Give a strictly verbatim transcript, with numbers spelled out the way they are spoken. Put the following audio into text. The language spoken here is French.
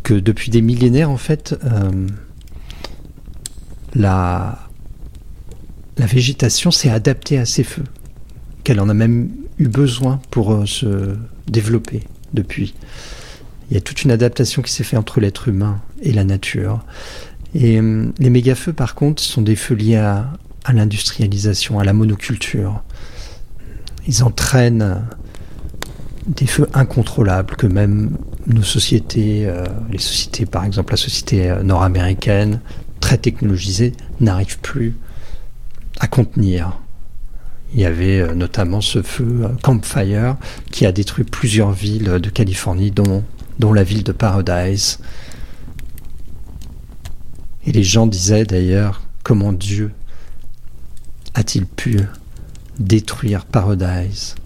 que depuis des millénaires, en fait, euh, la, la végétation s'est adaptée à ces feux, qu'elle en a même eu besoin pour euh, se développer depuis. Il y a toute une adaptation qui s'est faite entre l'être humain et la nature. Et euh, les méga-feux, par contre, sont des feux liés à, à l'industrialisation, à la monoculture. Ils entraînent des feux incontrôlables que même nos sociétés, euh, les sociétés, par exemple la société euh, nord-américaine, très technologisée, n'arrivent plus à contenir. Il y avait euh, notamment ce feu euh, Camp Fire qui a détruit plusieurs villes de Californie, dont, dont la ville de Paradise. Et les gens disaient d'ailleurs, comment Dieu a-t-il pu détruire Paradise